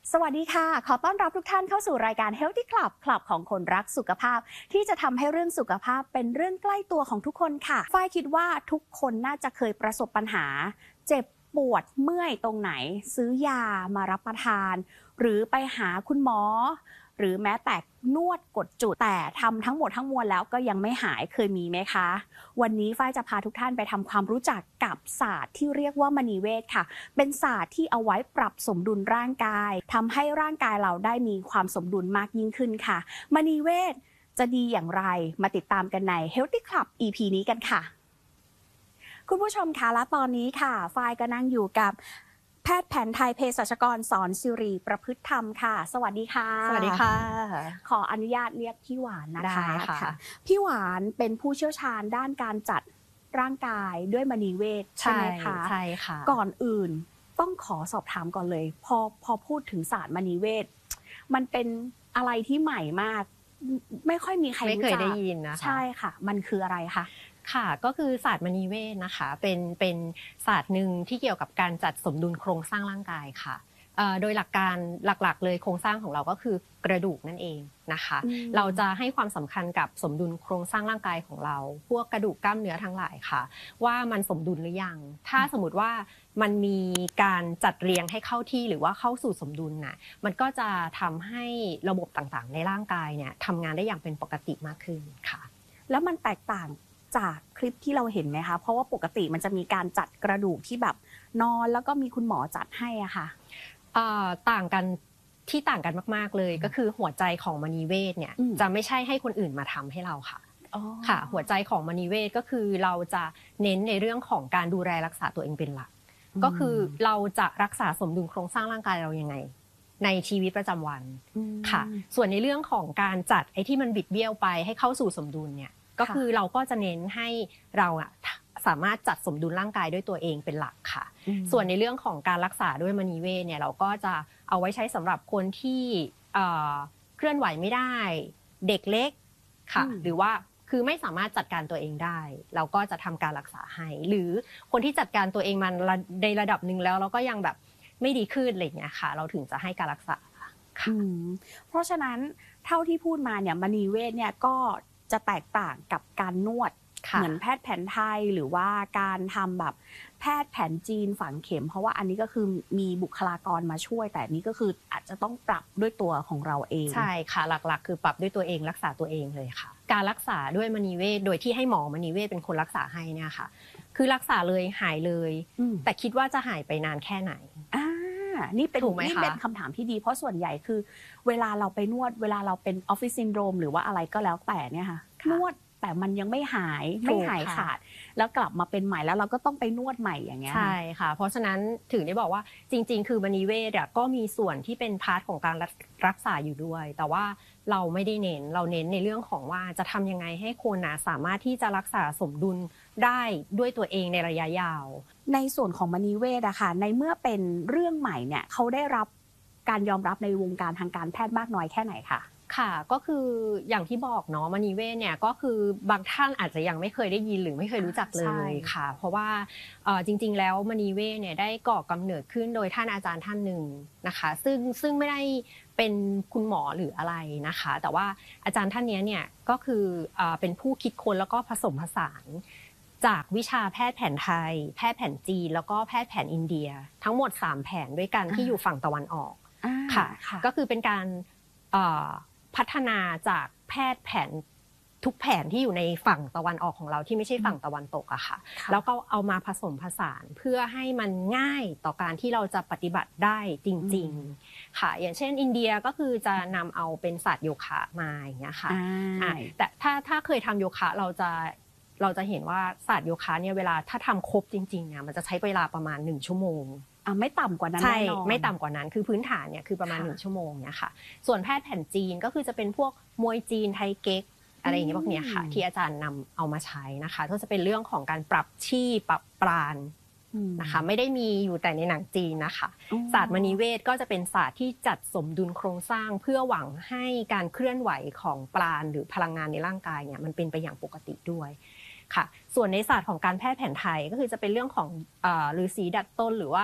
สวัสดีค่ะขอต้อนรับทุกท่านเข้าสู่รายการ Healthy Club คลับของคนรักสุขภาพที่จะทำให้เรื่องสุขภาพเป็นเรื่องใกล้ตัวของทุกคนค่ะฝ้ายคิดว่าทุกคนน่าจะเคยประสบปัญหาเจ็บปวดเมื่อยตรงไหนซื้อยามารับประทานหรือไปหาคุณหมอหรือแม้แต่นวดกดจุดแต่ทำทั้งหมดทั้งมวลแล้วก็ยังไม่หายเคยมีไหมคะวันนี้ฝ้ายจะพาทุกท่านไปทำความรู้จักกับศาสตร์ที่เรียกว่ามณีเวชค่ะเป็นศาสตร์ที่เอาไว้ปรับสมดุลร่างกายทำให้ร่างกายเราได้มีความสมดุลมากยิ่งขึ้นค่ะมณีเวชจะดีอย่างไรมาติดตามกันใน Healthy Club EP นี้กันค่ะคุณผู้ชมคะและตอนนี้ค่ะฝ้ายก็นั่งอยู่กับแพทย์แผนไทยเภสัชกรสอนสิริประพฤติธรรมค่ะสวัสดีค่ะสวัสดีค่ะขออนุญาตเรียกพี่หวานนะคะได้ค่ะพี่หวานเป็นผู้เชี่ยวชาญด้านการจัดร่างกายด้วยมณีเวชใช่ไหมคะใช่ค่ะก่อนอื่นต้องขอสอบถามก่อนเลยพอพูดถึงศาสตร์มณีเวชมันเป็นอะไรที่ใหม่มากไม่ค่อยมีใครรู้จักไม่เคยได้ยินนะคะใช่ค่ะมันคืออะไรคะค่ะก็คือศาสตร์มณีเวชนะคะเป็นศาสตร์หนึ่งที่เกี่ยวกับการจัดสมดุลโครงสร้างร่างกายค่ะโดยหลักการหลักๆเลยโครงสร้างของเราก็คือกระดูกนั่นเองนะคะเราจะให้ความสำคัญกับสมดุลโครงสร้างร่างกายของเราพวกกระดูกกล้ามเนื้อทั้งหลายค่ะว่ามันสมดุลหรือยังถ้าสมมติว่ามันมีการจัดเรียงให้เข้าที่หรือว่าเข้าสู่สมดุลน่ะมันก็จะทำให้ระบบต่างๆในร่างกายเนี่ยทำงานได้อย่างเป็นปกติมากขึ้นค่ะแล้วมันแตกต่างจากคลิปที่เราเห็นไหมคะเพราะว่าปกติมันจะมีการจัดกระดูกที่แบบนอนแล้วก็มีคุณหมอจัดให้อะค่ะต่างกันที่ต่างกันมากๆเลยก็คือหัวใจของมณีเวชเนี่ยจะไม่ใช่ให้คนอื่นมาทำให้เราค่ะค่ะหัวใจของมณีเวชก็คือเราจะเน้นในเรื่องของการดูแลรักษาตัวเองเป็นหลักก็คือเราจะรักษาสมดุลโครงสร้างร่างกายเรายังไงในชีวิตประจำวันค่ะส่วนในเรื่องของการจัดไอ้ที่มันบิดเบี้ยวไปให้เข้าสู่สมดุลเนี่ยก็คือเราก็จะเน้นให้เราสามารถจัดสมดุลร่างกายด้วยตัวเองเป็นหลักค่ะส่วนในเรื่องของการรักษาด้วยมณีเวชเนี่ยเราก็จะเอาไว้ใช้สำหรับคนที่เคลื่อนไหวไม่ได้เด็กเล็กค่ะหรือว่าคือไม่สามารถจัดการตัวเองได้เราก็จะทำการรักษาให้หรือคนที่จัดการตัวเองมันในระดับหนึ่งแล้วเราก็ยังแบบไม่ดีขึ้นอะไรอย่างเงี้ยค่ะเราถึงจะให้การรักษาค่ะเพราะฉะนั้นเท่าที่พูดมาเนี่ยมณีเวชเนี่ยก็จะแตกต่างกับการนวดเหมือนแพทย์แผนไทยหรือว่าการทำแบบแพทย์แผนจีนฝังเข็มเพราะว่าอันนี้ก็คือมีบุคลากรมาช่วยแต่นี้ก็คืออาจจะต้องปรับด้วยตัวของเราเองใช่ค่ะหลักๆคือปรับด้วยตัวเองรักษาตัวเองเลยค่ะการรักษาด้วยมณีเวชโดยที่ให้หมอมณีเวชเป็นคนรักษาให้เนี่ยค่ะคือรักษาเลยหายเลยแต่คิดว่าจะหายไปนานแค่ไหนนี่เป็นคำถามที่ดีเพราะส่วนใหญ่คือเวลาเราไปนวดเวลาเราเป็นออฟฟิศซินโดรมหรือว่าอะไรก็แล้วแต่เนี่ยค่ะนวดแต่มันยังไม่หายขาดแล้วกลับมาเป็นใหม่แล้วเราก็ต้องไปนวดใหม่อย่างเงี้ยใช่ค่ะเพราะฉะนั้นถึงได้บอกว่าจริงๆคือมณีเวชก็มีส่วนที่เป็นพาร์ทของการรักษาอยู่ด้วยแต่ว่าเราไม่ได้เน้นเราเน้นในเรื่องของว่าจะทำยังไงให้คนสามารถที่จะรักษาสมดุลได้ด้วยตัวเองในระยะยาวในส่วนของมณีเวชอะค่ะในเมื่อเป็นเรื่องใหม่เนี่ยเขาได้รับการยอมรับในวงการทางการแพทย์มากน้อยแค่ไหนคะค่ะก็คืออย่างที่บอกเนาะมณีเวชเนี่ยก็คือบางท่านอาจจะยังไม่เคยได้ยินหรือไม่เคยรู้จักเลยค่ะเพราะว่าจริงๆแล้วมณีเวชเนี่ยได้ก่อกำเนิดขึ้นโดยท่านอาจารย์ท่านหนึ่งนะคะซึ่งไม่ได้เป็นคุณหมอหรืออะไรนะคะแต่ว่าอาจารย์ท่านนี้เนี่ยก็คือเป็นผู้คิดค้นแล้วก็ผสมผสานจากวิชาแพทย์แผนไทยแพทย์แผนจีนแล้วก็แพทย์แผนอินเดียทั้งหมด3แผนด้วยกันที่อยู่ฝั่งตะวันออกค่ะก็คือเป็นการพัฒนาจากแพทย์แผนทุกแผนที่อยู่ในฝั่งตะวันออกของเราที่ไม่ใช่ฝั่งตะวันตกอะค่ะแล้วก็เอามาผสมผสานเพื่อให้มันง่ายต่อการที่เราจะปฏิบัติได้จริงๆค่ะอย่างเช่นอินเดียก็คือจะนำเอาเป็นศาสตร์โยคะมาอย่างเงี้ยค่ะแต่ถ้าเคยทำโยคะเราจะเห็นว่าศาสตร์โยคะเนี่ยเวลาถ้าทำครบจริงๆเนี่ยมันจะใช้เวลาประมาณ1 ชั่วโมงไม่ต่ำกว่านั้นใช่ไม่ต่ำกว่านั้นคือพื้นฐานเนี่ยคือประมาณ1 ชั่วโมงเนี่ยค่ะส่วนแพทย์แผนจีนก็คือจะเป็นพวกมวยจีนไทเก๊กอะไรอย่างเงี้ยพวกเนี้ยค่ะที่อาจารย์นำเอามาใช้นะคะก็จะเป็นเรื่องของการปรับชี่ปรับปราณนะคะไม่ได้มีอยู่แต่ในหนังจีนนะคะศาสตร์มณีเวชก็จะเป็นศาสตร์ที่จัดสมดุลโครงสร้างเพื่อหวังให้การเคลื่อนไหวของปราณหรือพลังงานในร่างกายเนี่ยมันเป็นไปอย่างปกติด้วยค่ะส่วนในศาสตร์ของการแพทย์แผนไทยก็คือจะเป็นเรื่องของฤาษีดัดต้นหรือว่า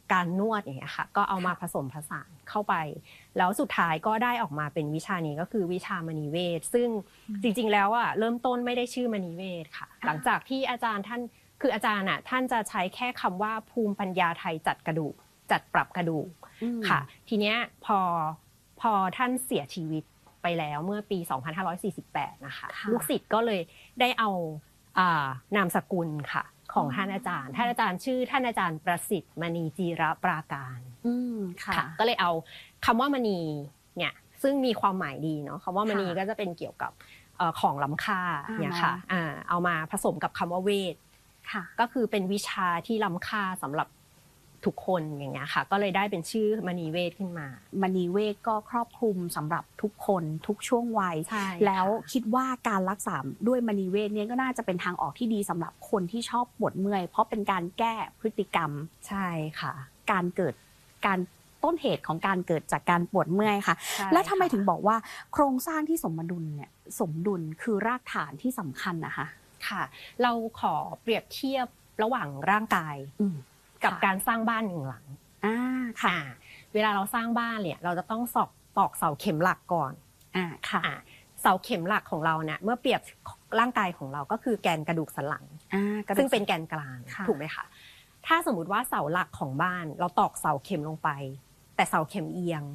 การนวดอย่างเงี้ยค่ะก็เอามาผสมผสานเข้าไปแล้วสุดท้ายก็ได้ออกมาเป็นวิชานี้ก็คือวิชามณีเวชซึ่งจริงๆแล้วอ่ะเริ่มต้นไม่ได้ชื่อมณีเวชค่ะหลังจากที่อาจารย์ท่านคืออาจารย์อ่ะท่านจะใช้แค่คำว่าภูมิปัญญาไทยจัดกระดูกจัดปรับกระดูกค่ะทีเนี้ยพอท่านเสียชีวิตไปแล้วเมื่อปี 2548 นะคะลูกศิษย์ก็เลยได้เอานามสกุลค่ะของท่านอาจารย์ชื่อท่านอาจารย์ประสิทธิ์มณีจีระปราการค่ะก็เลยเอาคำว่ามณีเนี่ยซึ่งมีความหมายดีเนาะคำว่ามณีก็จะเป็นเกี่ยวกับของล้ำค่าเนี่ยค่ะเอามาผสมกับคำว่าเวทก็คือเป็นวิชาที่ล้ำค่าสำหรับทุกคนอย่างเงี้ยค่ะก็เลยได้เป็นชื่อมณีเวทขึ้นมามณีเวทก็ครอบคลุมสำหรับทุกคนทุกช่วงวัยแล้วคิดว่าการรักษาด้วยมณีเวทเนี่ยก็น่าจะเป็นทางออกที่ดีสำหรับคนที่ชอบปวดเมื่อยเพราะเป็นการแก้พฤติกรรมใช่ค่ะการต้นเหตุของการเกิดจากการปวดเมื่อยค่ะแล้วทำไมถึงบอกว่าโครงสร้างที่สมดุลเนี่ยสมดุลคือรากฐานที่สำคัญนะคะค่ะเราขอเปรียบเทียบระหว่างร่างกายกับการสร้างบ้านหนึ่งหลังค่ะเวลาเราสร้างบ้านเนี่ยเราจะต้องตอกเสาเข็มหลักก่อนค่ะเสาเข็มหลักของเราเนี่ยเมื่อเปรียบร่างกายของเราก็คือแกนกระดูกสันหลังซึ่งเป็นแกนกลางถูกไหมคะถ้าสมมุติว่าเสาหลักของบ้านเราตอกเสาเข็มลงไปแต่เสาเข็มเอียง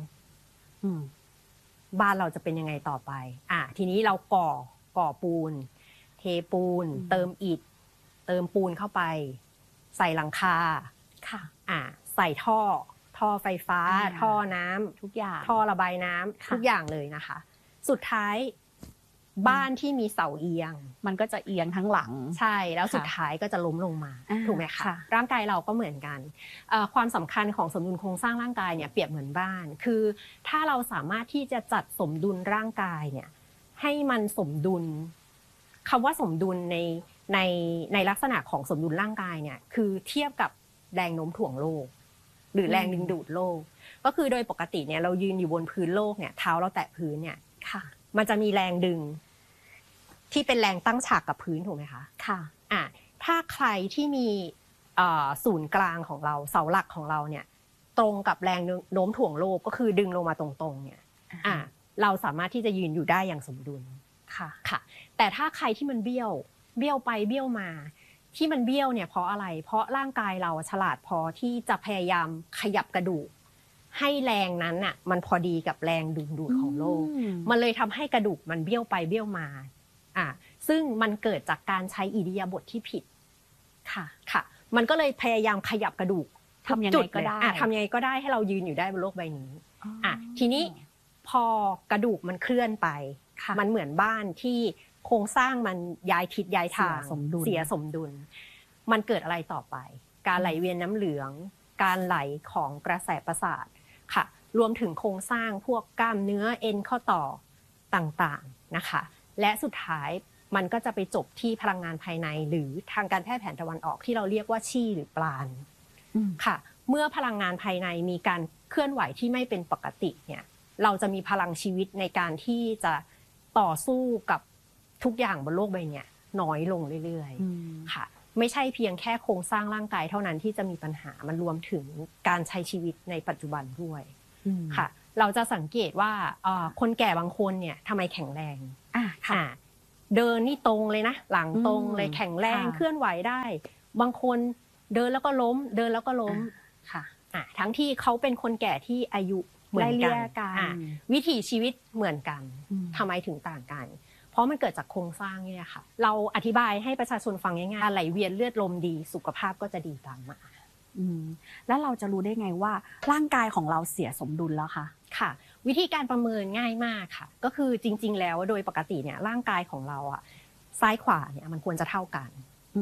บ้านเราจะเป็นยังไงต่อไปทีนี้เราก่อปูนเทปูนเติมอิฐเติมปูนเข้าไปใส่หลังคาค่ะใส่ท่อไฟฟ้าท่อน้ำทุกอย่างท่อระบายน้ำทุกอย่างเลยนะคะสุดท้ายบ้านที่มีเสาเอียงมันก็จะเอียงทั้งหลังใช่แล้วสุดท้ายก็จะล้มลงมาถูกไหมคะร่างกายเราก็เหมือนกันความสำคัญของสมดุลโครงสร้างร่างกายเนี่ยเปรียบเหมือนบ้านคือถ้าเราสามารถที่จะจัดสมดุลร่างกายเนี่ยให้มันสมดุลคำว่าสมดุลในลักษณะของสมดุลร่างกายเนี่ยคือเทียบกับแรงโน้มถ่วงโลกหรือแรงดึงดูดโลกก็คือโดยปกติเนี่ยเรายืนอยู่บนพื้นโลกเนี่ยเท้าเราแตะพื้นเนี่ยค่ะมันจะมีแรงดึงที่เป็นแรงตั้งฉากกับพื้นถูกไหมคะค่ะถ้าใครที่มีศูนย์กลางของเราเสาหลักของเราเนี่ยตรงกับแรงโน้มถ่วงโลกก็คือดึงลงมาตรงๆเนี่ยเราสามารถที่จะยืนอยู่ได้อย่างสมดุลค่ะแต่ถ้าใครที่มันเบี้ยวไปเบี้ยวมาที่มันเบี้ยวเนี่ยเพราะอะไรเพราะร่างกายเราฉลาดพอที่จะพยายามขยับกระดูกให้แรงนั้นน่ะมันพอดีกับแรงดึงดูดของโลกมันเลยทำให้กระดูกมันเบี้ยวไปเบี้ยวมาซึ่งมันเกิดจากการใช้อิริยาบถที่ผิดค่ะมันก็เลยพยายามขยับกระดูกทำยังไงก็ได้ทำยังไงก็ได้ให้เรายืนอยู่ได้บนโลกใบนี้ทีนี้พอกระดูกมันเคลื่อนไปมันเหมือนบ้านที่โครงสร้างมันย้ายทิศย้ายทางเสียสมดุลมันเกิดอะไรต่อไปการไหลเวียนน้ำเหลืองการไหลของกระแสประสาทค่ะรวมถึงโครงสร้างพวกกล้ามเนื้อเอ็นข้อต่อต่างๆนะคะและสุดท้ายมันก็จะไปจบที่พลังงานภายในหรือทางการแพทย์แผนตะวันออกที่เราเรียกว่าชี่หรือปราณค่ะเมื่อพลังงานภายในมีการเคลื่อนไหวที่ไม่เป็นปกติเนี่ยเราจะมีพลังชีวิตในการที่จะต่อสู้กับทุกอย่างบนโลกใบนี้น้อยลงเรื่อยๆค่ะไม่ใช่เพียงแค่โครงสร้างร่างกายเท่านั้นที่จะมีปัญหามันรวมถึงการใช้ชีวิตในปัจจุบันด้วยค่ะเราจะสังเกตว่าคนแก่บางคนเนี่ยทำไมแข็งแรงเดินนี่ตรงเลยนะหลังตรงเลยแข็งแรงเคลื่อนไหวได้บางคนเดินแล้วก็ล้มเดินแล้วก็ล้มค่ะทั้งที่เขาเป็นคนแก่ที่อายุเหมือนกันวิถีชีวิตเหมือนกันทำไมถึงต่างกันเพราะมันเกิดจากโครงสร้างนี่แหละค่ะเราอธิบายให้ประชาชนฟังง่ายๆไหลเวียนเลือดลมดีสุขภาพก็จะดีตามมาแล้วเราจะรู้ได้ไงว่าร่างกายของเราเสียสมดุลแล้วคะค่ะวิธีการประเมินง่ายมากค่ะก็คือจริงๆแล้วโดยปกติเนี่ยร่างกายของเราอ่ะซ้ายขวาเนี่ยมันควรจะเท่ากัน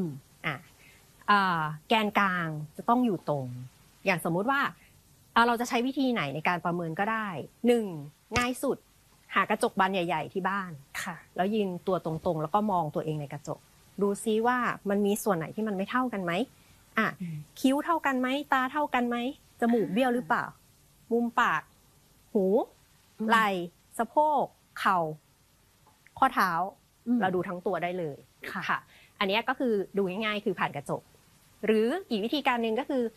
แกนกลางจะต้องอยู่ตรงอย่างสมมุติว่าเราจะใช้วิธีไหนในการประเมินก็ได้1ง่ายสุดหากระจกบานใหญ่ๆที่บ้านค่ะแล้วยืนตัวตรงๆแล้วก็มองตัวเองในกระจกดูซิว่ามันมีส่วนไหนที่มันไม่เท่ากันไหมคิ้วเท่ากันไหมตาเท่ากันไหมจมูกเบี้ยวหรือเปล่ามุมปากหูไหล่สะโพกเข่าข้อเท้าเราดูทั้งตัวได้เลยค่ะอันนี้ก็คือดูง่ายๆคือผ่านกระจกหรืออีกวิธีการหนึ่งก็คือ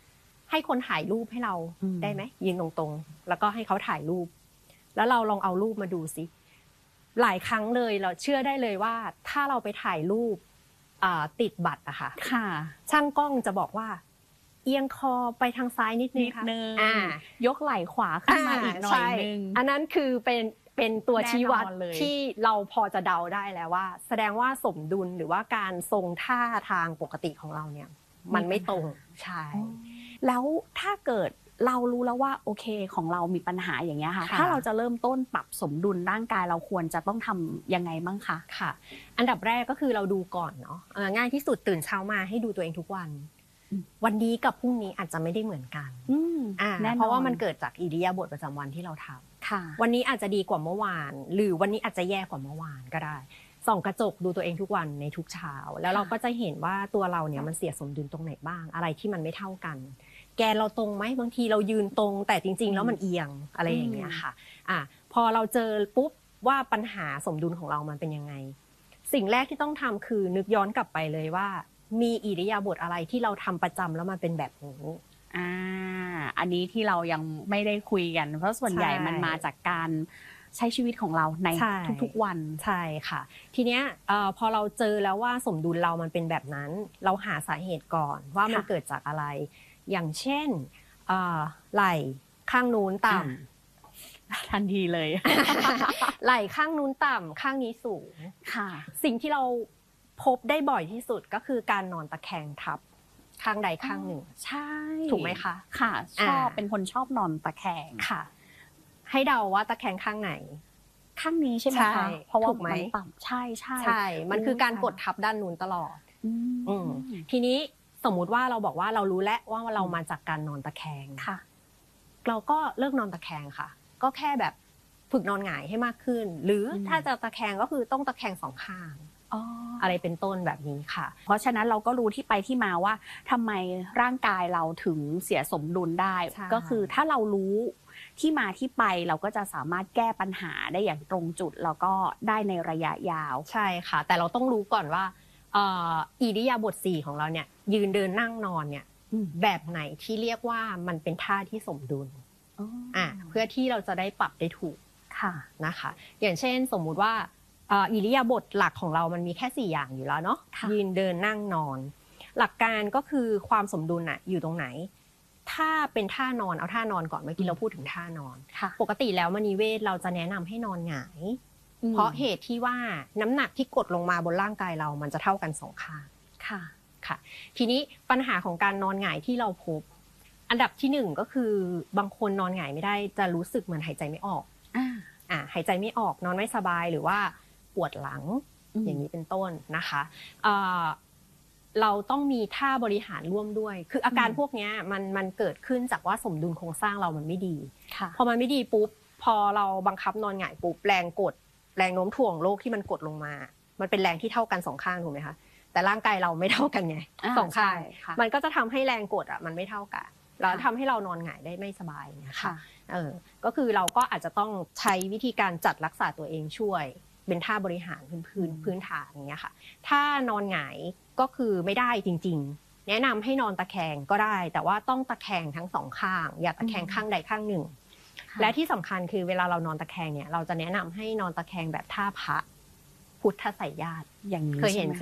ให้คนถ่ายรูปให้เรา ได้ไหมยืนตรงๆแล้วก็ให้เขาถ่ายรูปแล้วเราลองเอารูปมาดูสิหลายครั้งเลยเราเชื่อได้เลยว่าถ้าเราไปถ่ายรูปติดบัตรอะค่ะช่างกล้องจะบอกว่าเอียงคอไปทางซ้ายนิดนึงค่ะยกไหล่ขวาขึ้นมาอีกหน่อยนึงอันนั้นคือเป็นตัวชี้วัดที่เราพอจะเดาได้แล้วว่าแสดงว่าสมดุลหรือว่าการทรงท่าทางปกติของเราเนี่ยมันไม่ตรงใช่แล้วถ้าเกิดเรารู้แล้วว่าโอเคของเรามีปัญหาอย่างเงี้ยค่ะถ้าเราจะเริ่มต้นปรับสมดุลร่างกายเราควรจะต้องทำยังไงบ้างคะค่ะอันดับแรกก็คือเราดูก่อนเนาะง่ายที่สุดตื่นเช้ามาให้ดูตัวเองทุกวันวันนี้กับพรุ่งนี้อาจจะไม่ได้เหมือนกันเพราะว่ามันเกิดจากอิริยาบถประจำวันที่เราทำวันนี้อาจจะดีกว่าเมื่อวานหรือวันนี้อาจจะแย่กว่าเมื่อวานก็ได้ส่องกระจกดูตัวเองทุกวันในทุกเช้าแล้วเราก็จะเห็นว่าตัวเราเนี่ยมันเสียสมดุลตรงไหนบ้างอะไรที่มันไม่เท่ากันแกนเราตรงไหมบางทีเรายืนตรงแต่จริงๆแล้วมันเอียงอะไรอย่างเงี้ยค่ะพอเราเจอปุ๊บว่าปัญหาสมดุลของเรามันเป็นยังไงสิ่งแรกที่ต้องทำคือนึกย้อนกลับไปเลยว่ามีอิริยาบถอะไรที่เราทำประจำแล้วมันเป็นแบบนี้อันนี้ที่เรายังไม่ได้คุยกันเพราะส่วนใหญ่มันมาจากการใช้ชีวิตของเราในทุกๆวันใช่ค่ะทีเนี้ยพอเราเจอแล้วว่าสมดุลเรามันเป็นแบบนั้นเราหาสาเหตุก่อนว่ามันเกิดจากอะไรอย่างเช่นไหล่ข้างนู้นต่ำทันทีเลยไหล่ข้างนู้นต่ำข้างนี้สูงค่ะสิ่งที่เราพบได้บ่อยที่สุดก็คือการนอนตะแคงทับข้างใดข้างหนึ่งใช่ถูกไหมคะค่ะเป็นคนชอบนอนตะแคงค่ะให้เดาว่าตะแคงข้างไหนข้างนี้ใช่ไหมคะเพราะว่ามันต่ำใช่ใช่มันคือการกดทับด้านนู้นตลอดทีนี้สมมุติว่าเราบอกว่าเรารู้แล้วว่าเรามาจากการนอนตะแคงค่ะเราก็เลิกนอนตะแคงค่ะก็แค่แบบฝึกนอนหงายให้มากขึ้นหรือถ้าจะตะแคงก็คือต้องตะแคงสองข้างอะไรเป็นต้นแบบนี้ค่ะเพราะฉะนั้นเราก็รู้ที่ไปที่มาว่าทำไมร่างกายเราถึงเสียสมดุลได้ก็คือถ้าเรารู้ที่มาที่ไปเราก็จะสามารถแก้ปัญหาได้อย่างตรงจุดแล้วก็ได้ในระยะยาวใช่ค่ะแต่เราต้องรู้ก่อนว่าอิริยาบถ4ของเราเนี่ยยืนเดินนั่งนอนเนี่ยแบบไหนที่เรียกว่ามันเป็นท่าที่สมดุลเพื่อที่เราจะได้ปรับได้ถูกนะคะอย่างเช่นสมมุติว่าอิริยาบถหลักของเรามันมีแค่4อย่างอยู่แล้วเนาะยืนเดินนั่งนอนหลักการก็คือความสมดุลอยู่ตรงไหนถ้าเป็นท่านอนเอาท่านอนก่อนเมื่อกี้เราพูดถึงท่านอนปกติแล้วมณีเวชเราจะแนะนำให้นอนหงายเพราะเหตุที่ว่าน้ำหนักที่กดลงมาบนร่างกายเรามันจะเท่ากัน2ข้างค่ะทีนี้ปัญหาของการนอนหงายที่เราพบอันดับที่1ก็คือบางคนนอนหงายไม่ได้จะรู้สึกเหมือนหายใจไม่ออกหายใจไม่ออกนอนไม่สบายหรือว่าปวดหลังอย่างนี้เป็นต้นนะคะเราต้องมีท่าบริหารร่วมด้วยคืออาการพวกนี้มันเกิดขึ้นจากว่าสมดุลโครงสร้างเรามันไม่ดีพอมันไม่ดีปุ๊บพอเราบังคับนอนหงายปุ๊บแรงกดแรงโน้มถ่วงโลกที่มันกดลงมามันเป็นแรงที่เท่ากัน2ข้างถูกไหมคะแต่ร่างกายเราไม่เท่ากันไง2ข้างมันก็จะทำให้แรงกดมันไม่เท่ากันแล้วทำให้เรานอนหงายได้ไม่สบายนะคะก็คือเราก็อาจจะต้องใช้วิธีการจัดรักษาตัวเองช่วยเป็นท่าบริหารพื้นฐานอย่างเงี้ยค่ะถ้านอนหงายก็คือไม่ได้จริงๆแนะนำให้นอนตะแคงก็ได้แต่ว่าต้องตะแคงทั้ง2ข้างอย่าตะแคงข้างใดข้างหนึ่งและที่สำคัญคือเวลาเรานอนตะแคงเนี่ยเราจะแนะนำให้นอนตะแคงแบบท่าพระพุทธไสยญาติอย่างนี้เคยเห็น